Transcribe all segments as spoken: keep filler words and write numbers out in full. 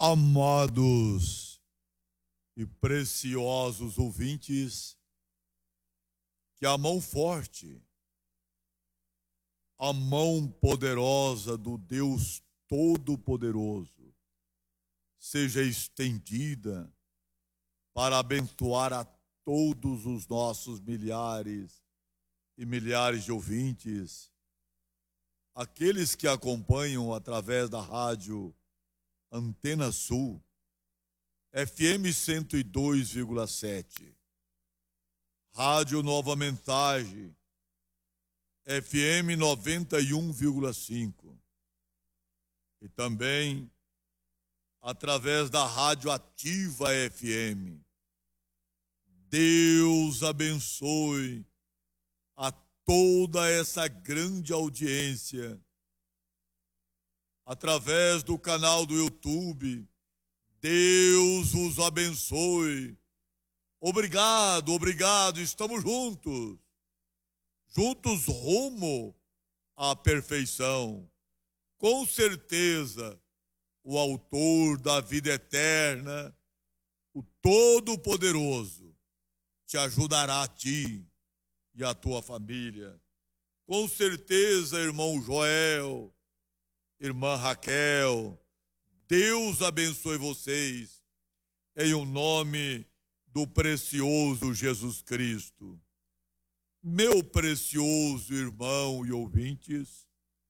Amados e preciosos ouvintes, que a mão forte, a mão poderosa do Deus Todo-Poderoso seja estendida para abençoar a todos os nossos milhares e milhares de ouvintes, aqueles que acompanham através da rádio Antena Sul, F M cento e dois vírgula sete, Rádio Nova Mensagem, F M noventa e um vírgula cinco, e também através da Rádio Ativa F M. Deus abençoe a toda essa grande audiência através do canal do YouTube. Deus os abençoe. Obrigado, obrigado, estamos juntos. Juntos rumo à perfeição. Com certeza, o autor da vida eterna, o Todo-Poderoso, te ajudará a ti e a tua família. Com certeza, irmão Joel, irmã Raquel, Deus abençoe vocês em o nome do precioso Jesus Cristo. Meu precioso irmão e ouvintes,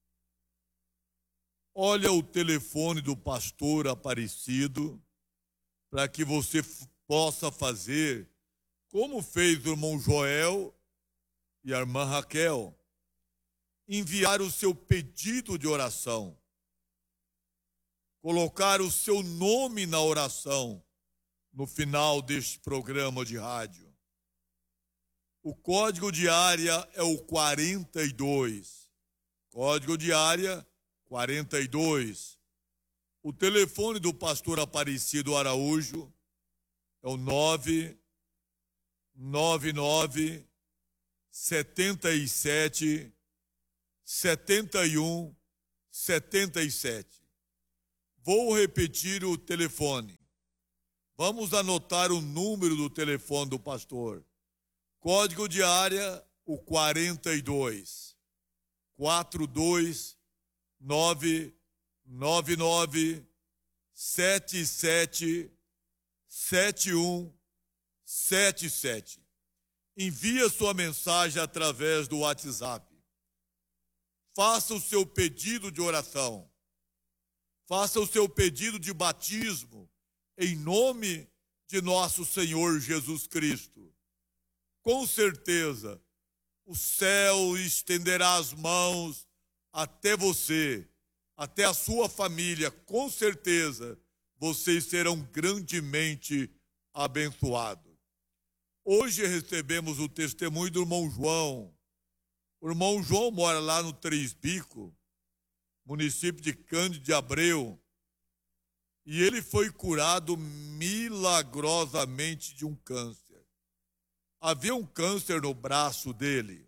olha o telefone do pastor Aparecido para que você possa fazer como fez o irmão Joel e a irmã Raquel, enviar o seu pedido de oração, colocar o seu nome na oração no final deste programa de rádio. O código de área é o quarenta e dois. Código de área quarenta e dois. O telefone do pastor Aparecido Araújo é o nove nove nove setenta e sete setenta e um setenta e sete. Vou repetir o telefone. Vamos anotar o número do telefone do pastor. Código de área, o quarenta e dois. quatro dois nove nove nove sete sete sete um sete sete. Envie sua mensagem através do WhatsApp. Faça o seu pedido de oração. Faça o seu pedido de batismo em nome de nosso Senhor Jesus Cristo. Com certeza, o céu estenderá as mãos até você, até a sua família. Com certeza, vocês serão grandemente abençoados. Hoje recebemos o testemunho do irmão João. O irmão João mora lá no Três Bicos, município de Cândido de Abreu, e ele foi curado milagrosamente de um câncer. Havia um câncer no braço dele,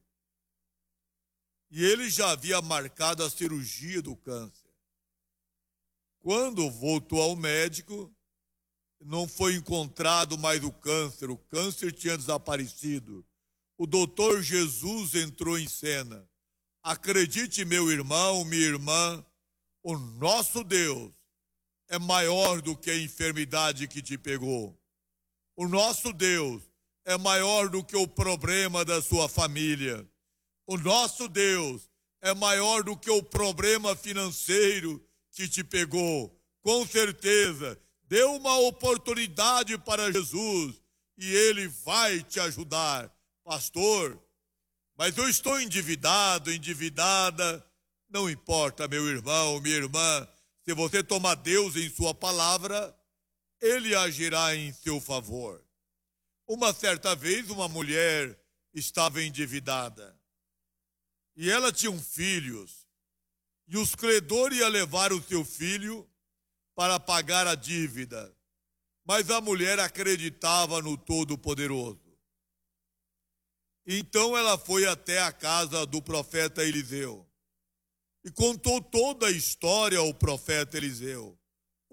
e ele já havia marcado a cirurgia do câncer. Quando voltou ao médico, não foi encontrado mais o câncer, o câncer tinha desaparecido. O doutor Jesus entrou em cena. Acredite, meu irmão, minha irmã, o nosso Deus é maior do que a enfermidade que te pegou. O nosso Deus é maior do que o problema da sua família. O nosso Deus é maior do que o problema financeiro que te pegou. Com certeza, dê uma oportunidade para Jesus e Ele vai te ajudar. Pastor, mas eu estou endividado, endividada. Não importa, meu irmão, minha irmã, se você tomar Deus em sua palavra, Ele agirá em seu favor. Uma certa vez, uma mulher estava endividada e ela tinha um filho, e os credores iam levar o seu filho para pagar a dívida, mas a mulher acreditava no Todo-Poderoso. Então ela foi até a casa do profeta Eliseu e contou toda a história ao profeta Eliseu.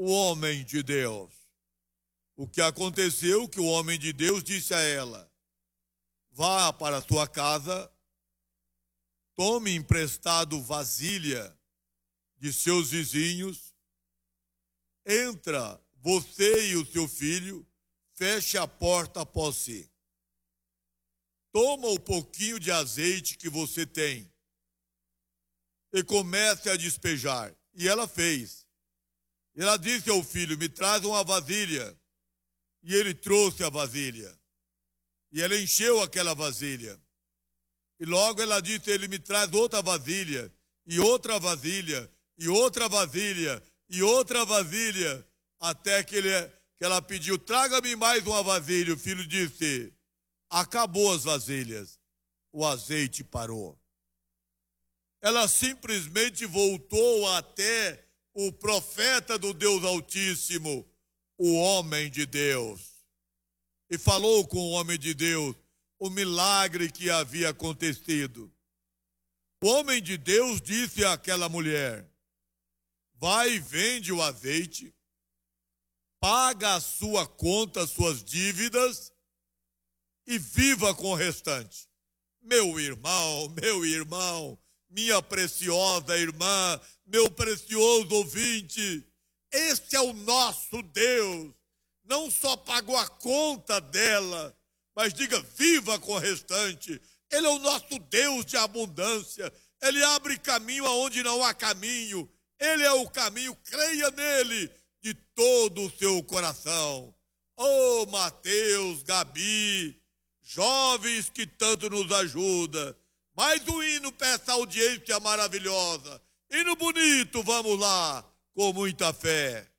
o homem de Deus. O que aconteceu, que o homem de Deus disse a ela: vá para a sua casa, tome emprestado vasilha de seus vizinhos, entra você e o seu filho, feche a porta após si. Toma o pouquinho de azeite que você tem e comece a despejar. E ela fez. Ela disse ao filho: me traz uma vasilha. E ele trouxe a vasilha. E ela encheu aquela vasilha. E logo ela disse: ele me traz outra vasilha, e outra vasilha, e outra vasilha, e outra vasilha, até que, ele, que ela pediu: traga-me mais uma vasilha. O filho disse: acabou as vasilhas. O azeite parou. Ela simplesmente voltou até o profeta do Deus Altíssimo, o homem de Deus, e falou com o homem de Deus o milagre que havia acontecido. O homem de Deus disse àquela mulher: vai e vende o azeite, paga a sua conta, as suas dívidas e viva com o restante. Meu irmão, meu irmão, minha preciosa irmã, meu precioso ouvinte, esse é o nosso Deus. Não só pagou a conta dela, mas diga: viva com o restante. Ele é o nosso Deus de abundância. Ele abre caminho aonde não há caminho. Ele é o caminho, creia nele de todo o seu coração. Oh, Mateus, Gabi, jovens que tanto nos ajudam. Mais um hino para essa audiência maravilhosa. Hino bonito, vamos lá, com muita fé.